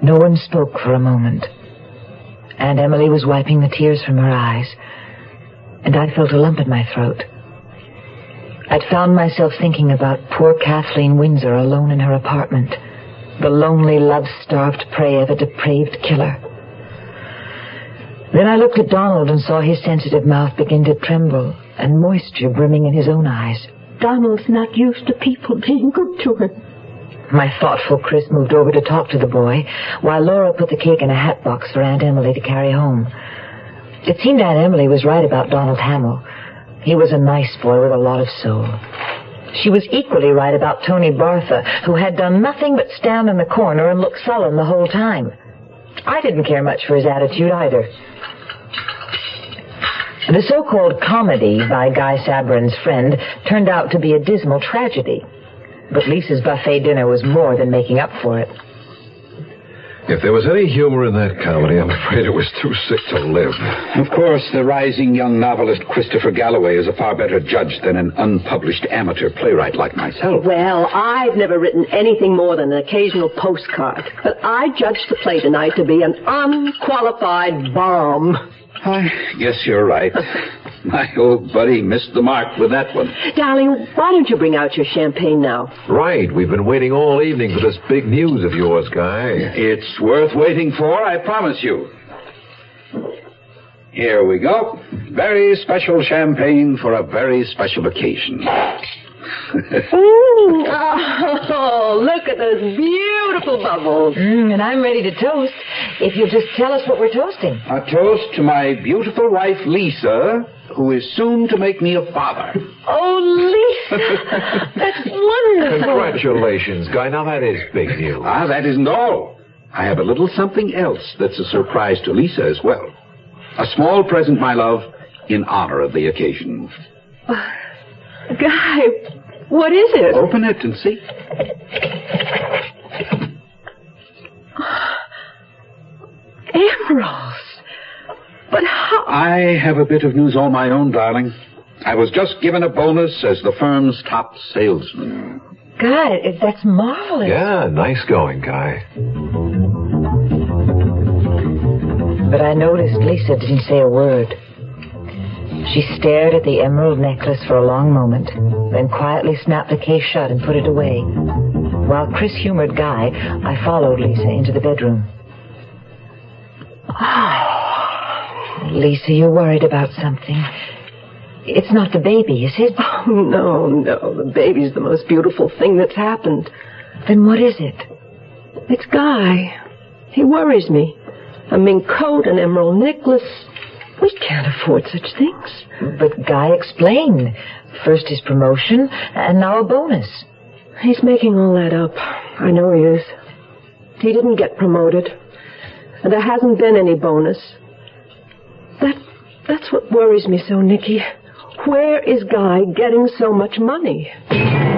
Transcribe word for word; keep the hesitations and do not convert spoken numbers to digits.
No one spoke for a moment. Aunt Emily was wiping the tears from her eyes, and I felt a lump in my throat. I'd found myself thinking about poor Kathleen Windsor alone in her apartment, the lonely, love-starved prey of a depraved killer. Then I looked at Donald and saw his sensitive mouth begin to tremble and moisture brimming in his own eyes. Donald's not used to people being good to him. My thoughtful Chris moved over to talk to the boy, while Laura put the cake in a hat box for Aunt Emily to carry home. It seemed Aunt Emily was right about Donald Hamill. He was a nice boy with a lot of soul. She was equally right about Tony Bartha, who had done nothing but stand in the corner and look sullen the whole time. I didn't care much for his attitude either. The so-called comedy by Guy Sabrin's friend turned out to be a dismal tragedy. But Lisa's buffet dinner was more than making up for it. If there was any humor in that comedy, I'm afraid it was too sick to live. Of course, the rising young novelist Christopher Galloway is a far better judge than an unpublished amateur playwright like myself. Well, I've never written anything more than an occasional postcard. But I judged the play tonight to be an unqualified bomb. I guess you're right. My old buddy missed the mark with that one. Darling, why don't you bring out your champagne now? Right. We've been waiting all evening for this big news of yours, Guy. It's worth waiting for, I promise you. Here we go. Very special champagne for a very special occasion. Ooh, oh, look at those beautiful bubbles. Mm, and I'm ready to toast, if you'll just tell us what we're toasting. A toast to my beautiful wife, Lisa, who is soon to make me a father. Oh, Lisa, that's wonderful. Congratulations, Guy. Now, that is big news. Ah, that isn't all. I have a little something else that's a surprise to Lisa as well. A small present, my love, in honor of the occasion. Uh, Guy, what is it? Open it and see. Emeralds. But how? I have a bit of news all my own, darling. I was just given a bonus as the firm's top salesman. God, that's marvelous. Yeah, nice going, Guy. But I noticed Lisa didn't say a word. She stared at the emerald necklace for a long moment, then quietly snapped the case shut and put it away. While Chris humored Guy, I followed Lisa into the bedroom. Oh, Lisa, you're worried about something. It's not the baby, is it? Oh, no, no. The baby's the most beautiful thing that's happened. Then what is it? It's Guy. He worries me. A mink coat, an emerald necklace. We can't afford such things. But Guy explained. First his promotion, and now a bonus. He's making all that up. I know he is. He didn't get promoted. And there hasn't been any bonus. That, that's what worries me so, Nicky. Where is Guy getting so much money?